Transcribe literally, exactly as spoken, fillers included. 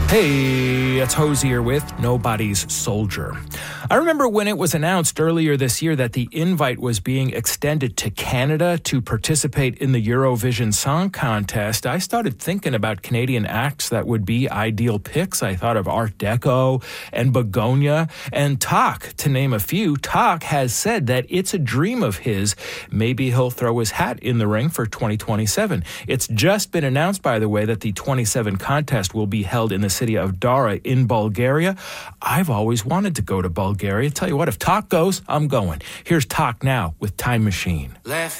Hey, it's Hosier with Nobody's Soldier. I remember when it was announced earlier this year that the invite was being extended to Canada to participate in the Eurovision Song Contest. I started thinking about Canadian acts that would be ideal picks. I thought of Art Deco and Begonia and Tak, to name a few. Tak has said that it's a dream of his. Maybe he'll throw his hat in the ring for twenty twenty-seven. It's just been announced, by the way, that the twenty-seven contest will be held in the city of Dara in Bulgaria. I've always wanted to go to Bulgaria. Tell you what, if Tak goes, I'm going. Here's Tak now with Time Machine. Left